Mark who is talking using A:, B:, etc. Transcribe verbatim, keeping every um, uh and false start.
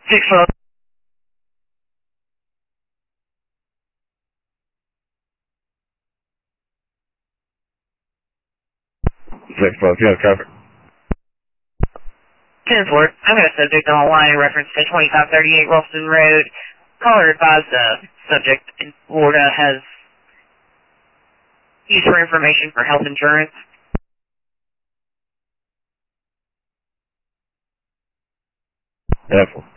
A: Six twelve.
B: Six twelve, you have traffic.
A: ten four. I've got a subject on the line in reference to twenty-five thirty-eight Ralston Road. Caller advised the subject in Florida has used her information for health insurance.
B: Careful.